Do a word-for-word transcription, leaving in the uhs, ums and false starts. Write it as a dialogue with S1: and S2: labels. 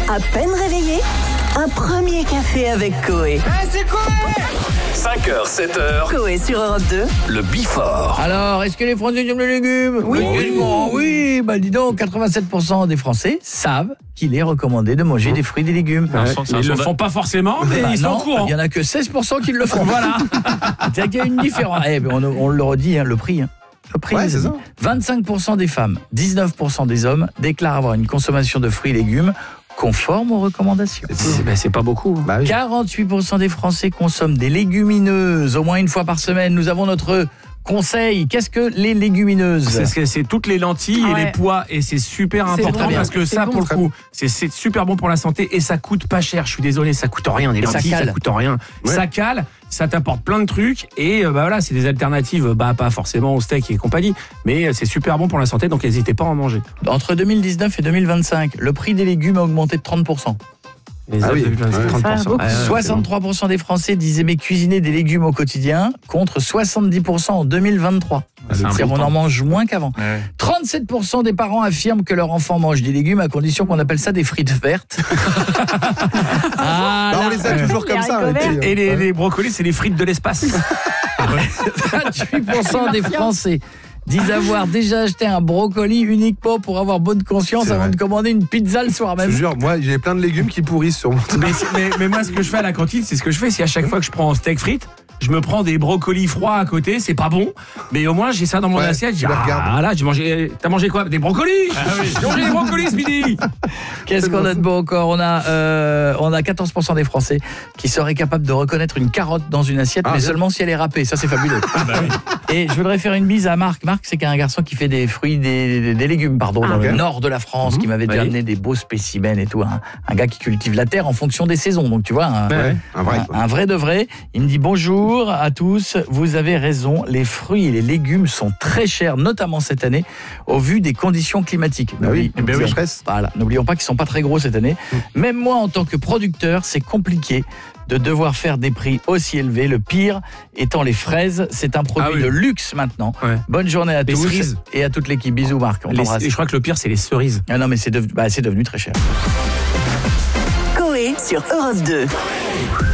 S1: À peine réveillé, un premier café avec Coé.
S2: Ah, c'est Coé!
S3: cinq heures, sept heures.
S1: Coé sur Europe deux.
S3: Le Bifort.
S4: Alors, est-ce que les Français aiment les légumes?
S1: Oui.
S4: Oui, bon, oui. Bah dis donc, quatre-vingt-sept pour cent des Français savent qu'il est recommandé de manger des fruits et des légumes.
S2: Ouais, ils le font pas forcément, mais
S4: Bah
S2: ils sont
S4: non,
S2: au courant.
S4: il y en a que seize pour cent qui le font. Voilà. C'est qu'il y a une différence. Eh, ben, on, on le redit, hein, le prix. Hein. Le prix,
S5: Ouais, c'est ça.
S4: vingt-cinq pour cent des femmes, dix-neuf pour cent des hommes déclarent avoir une consommation de fruits et légumes conforme aux recommandations.
S2: C'est, ben, c'est pas beaucoup.
S5: Bah oui.
S4: quarante-huit pour cent des Français consomment des légumineuses au moins une fois par semaine. Nous avons notre conseil. Qu'est-ce que les légumineuses?
S2: C'est, c'est, c'est toutes les lentilles et
S6: Ouais.
S2: les pois et c'est super
S6: C'est
S2: important
S6: bon.
S2: parce que
S6: C'est
S2: ça
S6: bon.
S2: pour le coup c'est, c'est super bon pour la santé et ça coûte pas cher. Je suis désolé, ça coûte rien. Les
S4: Et ça
S2: lentilles ça,
S4: cale.
S2: coûte rien.
S5: Ouais.
S2: Ça cale, ça t'apporte plein de trucs et euh, bah voilà, c'est des alternatives, bah pas forcément au steak et compagnie, mais euh, c'est super bon pour la santé donc n'hésitez pas à en manger.
S4: Entre deux mille dix-neuf et deux mille vingt-cinq, le prix des légumes a augmenté de trente pour cent.
S2: Les
S5: Ah oui,
S2: autres, c'est
S5: ouais.
S2: trente pour cent.
S6: Ça, beaucoup.
S2: Ouais, ouais,
S4: soixante-trois pour cent des Français disent aimer cuisiner des légumes au quotidien contre soixante-dix pour cent en deux mille vingt-trois.
S2: c'est
S4: C'est-à-dire on
S2: important.
S4: en mange moins qu'avant.
S2: Ouais.
S4: trente-sept pour cent des parents affirment que leur enfant mange des légumes à condition qu'on appelle ça des frites vertes. Ah,
S5: Bah, on
S4: là,
S5: les a toujours
S6: Les
S5: comme ça.
S6: haricots
S5: et puis,
S6: verts.
S5: euh,
S2: Et les, les brocolis, c'est les frites de l'espace.
S4: vingt-huit pour cent des Français disent avoir déjà acheté un brocoli uniquement pour avoir bonne conscience
S5: C'est
S4: avant
S5: vrai.
S4: de commander une pizza le soir
S5: Je
S4: même.
S5: te jure, moi j'ai plein de légumes qui pourrissent sur mon
S2: mais, mais, mais moi, ce que je fais à la cantine, c'est ce que je fais. C'est à chaque fois que je prends un steak frites, je me prends des brocolis froids à côté. C'est pas bon, mais au moins j'ai ça dans mon
S5: Ouais,
S2: assiette. Je dis,
S5: tu les regardes.
S2: ah là, j'ai mangé. T'as mangé quoi? Des brocolis? J'ai mangé des brocolis ce midi.
S4: Qu'est-ce qu'on a de beau encore? On a, euh, on a quatorze pour cent des Français qui seraient capables de reconnaître une carotte dans une assiette,
S5: Ah,
S4: mais
S5: bien.
S4: seulement si elle est râpée. Ça, c'est fabuleux. Et je voudrais faire une bise à Marc. Marc, c'est un garçon qui fait des fruits, des, des, des légumes, pardon,
S6: Ah,
S4: dans
S5: ok.
S4: le nord de la France, qui m'avait déjà
S2: Oui.
S4: amené des beaux spécimens et tout. Un, un gars qui cultive la terre en fonction des saisons. Donc, tu vois, un,
S5: Ouais, un vrai.
S4: un,
S5: quoi.
S4: un vrai de vrai. Il me dit bonjour à tous. Vous avez raison. Les fruits et les légumes sont très chers, notamment cette année, au vu des conditions climatiques.
S5: Bah oui,
S4: N'oublie-
S5: ben oui,
S4: n'oublions-
S5: sécheresse.
S4: voilà, n'oublions pas qu'ils sont pas très gros cette année. Même moi, en tant que producteur, c'est compliqué de devoir faire des prix aussi élevés. Le pire étant les fraises. C'est un produit
S2: Ah oui.
S4: de luxe maintenant.
S2: Ouais.
S4: Bonne journée à
S2: Les
S4: tous
S2: cerises.
S4: et à toute l'équipe. Bisous Marc, on
S2: Les-
S4: t'embrasse.
S2: et je crois que le pire, c'est les cerises.
S4: Ah non, mais c'est devenu, bah, c'est devenu très cher.
S1: Coé sur Europe deux.